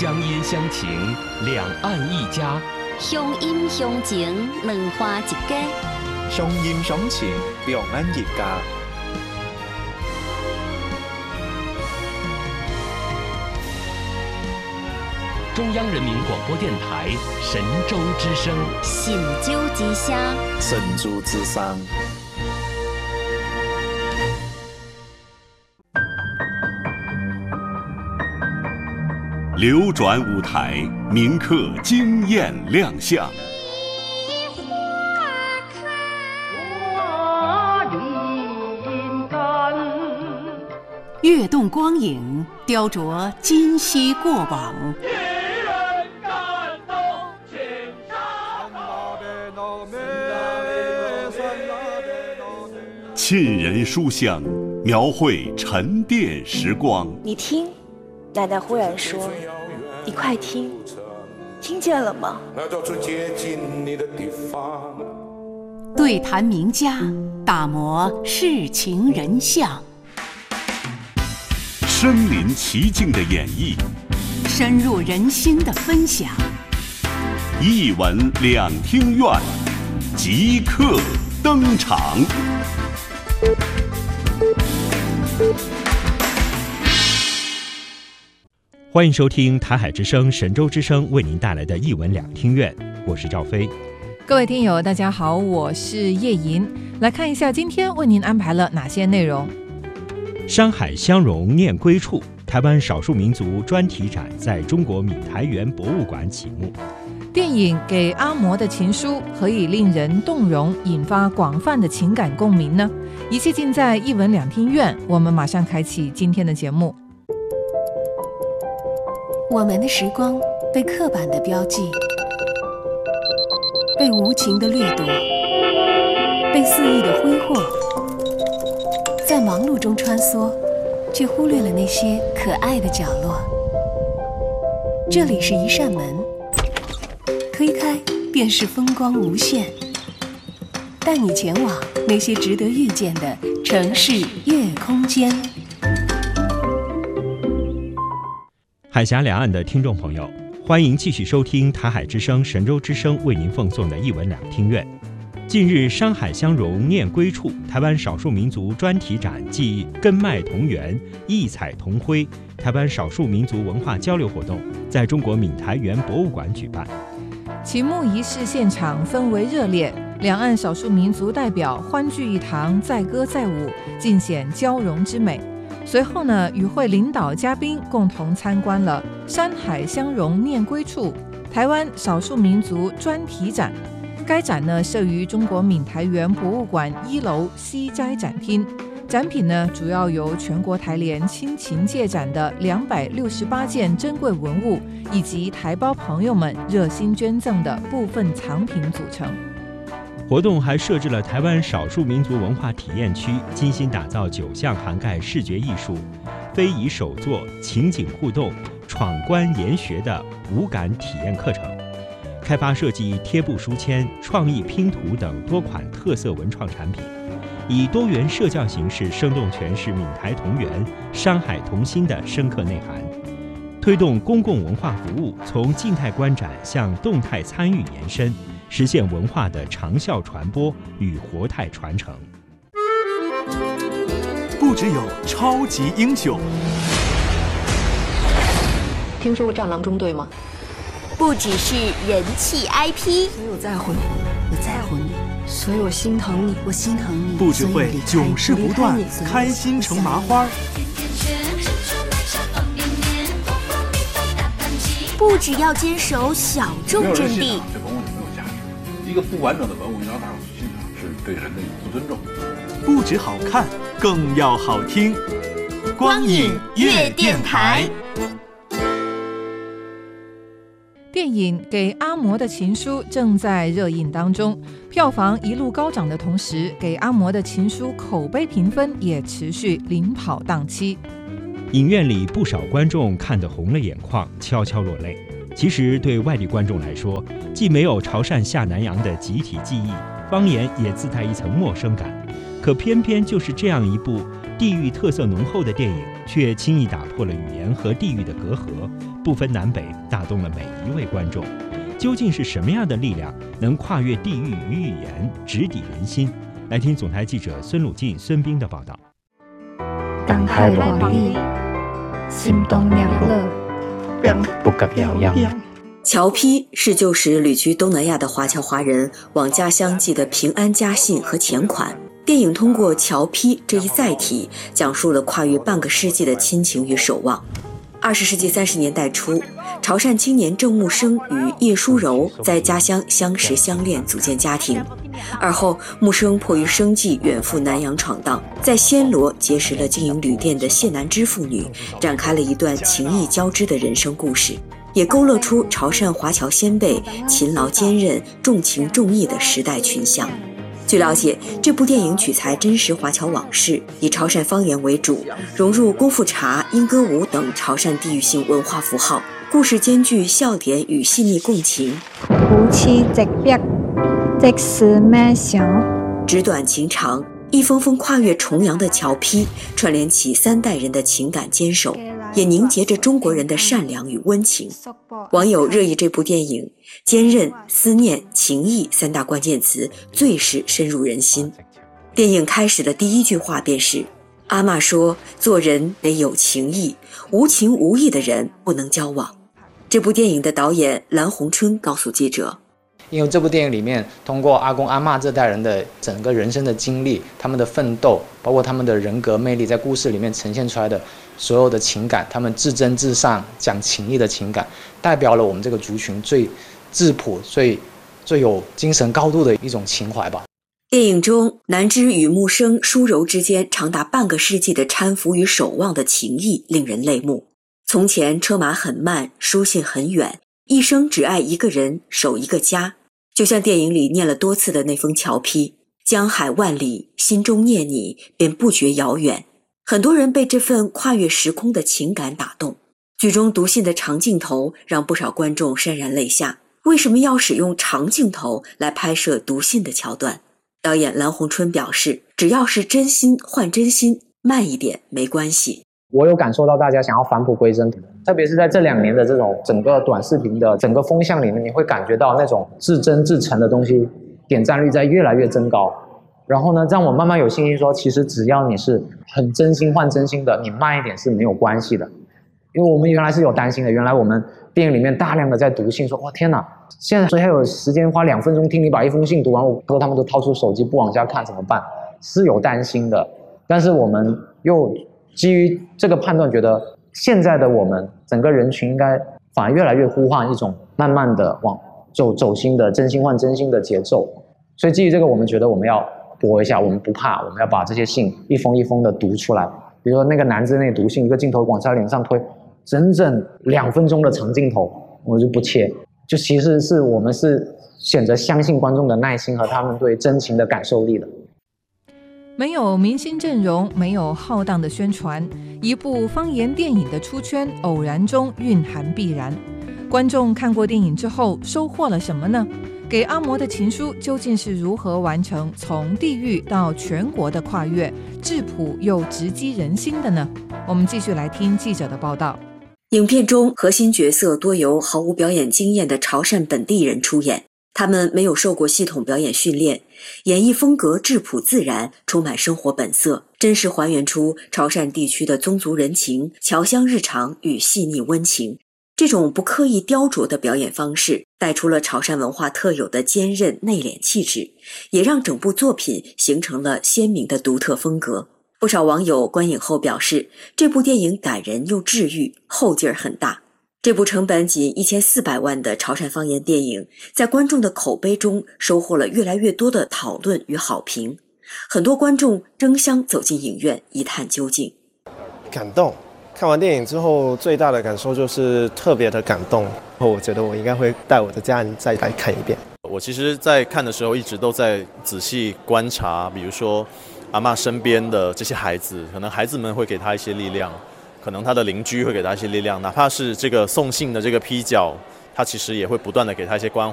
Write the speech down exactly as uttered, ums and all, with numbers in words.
乡音乡情，两岸一家； 乡音乡情，两花一家。 乡音乡情，两岸一家。 中央人民广播电台神州之声， 神州之声， 神州之声。 流转舞台，铭刻惊艳亮相。 跃动光影，雕琢今昔过往。 沁人书香，描绘沉淀时光。 你听，奶奶忽然说：“你快听，听见了吗？” 对谈名家，打磨世情人相。 身临其境的演绎， 深入人心的分享。 一闻两厅院，即刻登场。 欢迎收听台海之声、神州之声为您带来的一闻两厅院，我是赵飞。 各位听友大家好，我是叶莹。来看一下今天为您安排了哪些内容。 山海相融念归处，台湾少数民族专题展在中国闽台园博物馆启幕。 电影《给阿嬷的情书》何以令人动容，引发广泛的情感共鸣呢？一切尽在一闻两厅院，我们马上开启今天的节目。 我们的时光被刻板的标记，被无情的掠夺，被肆意的挥霍，在忙碌中穿梭，却忽略了那些可爱的角落。这里是一扇门，推开便是风光无限，带你前往那些值得遇见的城市夜空间。 海峡两岸的听众朋友，欢迎继续收听台海之声、神州之声为您奉送的一闻两厅院。近日，山海相融念归处台湾少数民族专题展暨根脉同源、异彩同辉台湾少数民族文化交流活动在中国闽台园博物馆举办。 启幕仪式现场氛围热烈，两岸少数民族代表欢聚一堂，载歌载舞，尽显交融之美。随后呢，与会领导嘉宾共同参观了山海相融念归处台湾少数民族专题展。该展呢设于中国闽台园博物馆一楼西斋展厅，展品呢主要由全国台联亲情借展的两百六十八件珍贵文物，以及台胞朋友们热心捐赠的部分藏品组成。 活动还设置了台湾少数民族文化体验区，精心打造九项涵盖视觉艺术、非遗手作、情景互动、闯关研学的五感体验课程，开发设计贴布书签、创意拼图等多款特色文创产品，以多元社教形式生动诠释闽台同源、山海同心的深刻内涵，推动公共文化服务从静态观展向动态参与延伸，实现文化的长效传播与活态传承。 不只有超级英雄， 听说过战狼中队吗？ 不只是人气 I P， 所以我在乎你， 我在乎你， 所以我心疼你， 我心疼你。 不只会囧事不断，开心成麻花。 不只要坚守小众阵地， 这文物就没有价值。一个不完整的文物，你让大伙去欣赏，是对人的不尊重。 不只好看，更要好听。光影乐电台。 电影《给阿嬷的情书》正在热映当中，票房一路高涨的同时，《给阿嬷的情书》口碑评分也持续领跑档期。 影院里不少观众看得红了眼眶，悄悄落泪。其实对外地观众来说，既没有潮汕下南洋的集体记忆，方言也自带一层陌生感。可偏偏就是这样一部地域特色浓厚的电影，却轻易打破了语言和地域的隔阂， 不分南北，打动了每一位观众。究竟是什么样的力量能跨越地域与语言，直抵人心？来听总台记者孙鲁进、孙斌的报道。 東海萬里，心動亮樂，不及遙遙。 僑批是旧时旅居东南亚的华侨华人往家乡寄的平安家信和钱款。电影通过侨批这一载体，讲述了跨越半个世纪的亲情与守望。二十世纪三十年代初，潮汕青年郑木生与叶淑柔在家乡相识相恋，组建家庭。而后，木生迫于生计远赴南洋闯荡，在暹罗结识了经营旅店的谢南枝妇女，展开了一段情谊交织的人生故事，也勾勒出潮汕华侨先辈勤劳坚韧、重情重义的时代群像。据了解，这部电影取材真实华侨往事，以潮汕方言为主，融入功夫茶、莺歌舞等潮汕地域性文化符号，故事兼具笑点与细腻共情。 夫妻直逼，即是咩想？ 纸短情长，一封封跨越重洋的侨批，串联起三代人的情感坚守，也凝结着中国人的善良与温情。网友热议这部电影，坚韧、思念、情谊三大关键词最是深入人心。电影开始的第一句话便是：阿嬷说，做人得有情义，无情无义的人不能交往。这部电影的导演蓝洪春告诉记者， 因为这部电影里面通过阿公阿嬷这代人的整个人生的经历，他们的奋斗，包括他们的人格魅力，在故事里面呈现出来的所有的情感，他们至真至善讲情义的情感，代表了我们这个族群最质朴、最最有精神高度的一种情怀吧。 电影中南枝与木生、淑柔之间长达半个世纪的搀扶与守望的情谊令人泪目。从前车马很慢，书信很远，一生只爱一个人，守一个家。就像电影里念了多次的那封侨批，江海万里，心中念你，便不觉遥远。很多人被这份跨越时空的情感打动。剧中读信的长镜头让不少观众潸然泪下。为什么要使用长镜头来拍摄读信的桥段？导演蓝洪春表示，只要是真心换真心，慢一点没关系。 我有感受到大家想要返璞归真，特别是在这两年的这种整个短视频的整个风向里面，你会感觉到那种至真至诚的东西点赞率在越来越增高。然后呢，让我慢慢有信心说，其实只要你是很真心换真心的，你慢一点是没有关系的。因为我们原来是有担心的，原来我们电影里面大量的在读信，说哇天哪，现在谁还有时间花两分钟听你把一封信读完，我他们都掏出手机不往下看怎么办？是有担心的。但是我们又基于这个判断，觉得现在的我们整个人群应该反而越来越呼唤一种慢慢的往走走心的真心换真心的节奏。所以基于这个，我们觉得我们要搏一下，我们不怕，我们要把这些信一封一封的读出来。比如说那个男子那读信，一个镜头往他脸上推，整整两分钟的长镜头，我就不切。就其实是我们是选择相信观众的耐心和他们对真情的感受力的。 没有明星阵容，没有浩荡的宣传，一部方言电影的出圈，偶然中蕴含必然。观众看过电影之后收获了什么呢？给阿嬷的情书究竟是如何完成从地域到全国的跨越，质朴又直击人心的呢？我们继续来听记者的报道。 影片中核心角色多由毫无表演经验的潮汕本地人出演，他们没有受过系统表演训练，演绎风格质朴自然，充满生活本色，真实还原出潮汕地区的宗族人情、侨乡日常与细腻温情。这种不刻意雕琢的表演方式，带出了潮汕文化特有的坚韧内敛气质，也让整部作品形成了鲜明的独特风格。不少网友观影后表示，这部电影感人又治愈，后劲儿很大。这部成本仅一千四百万的潮汕方言电影，在观众的口碑中收获了越来越多的讨论与好评。很多观众争相走进影院一探究竟。 感动，看完电影之后最大的感受就是特别的感动，我觉得我应该会带我的家人再来看一遍。 我其实在看的时候一直都在仔细观察，比如说阿嬷身边的这些孩子，可能孩子们会给他一些力量，可能他的邻居会给他一些力量，哪怕是这个送信的这个批角，他其实也会不断的给他一些关怀。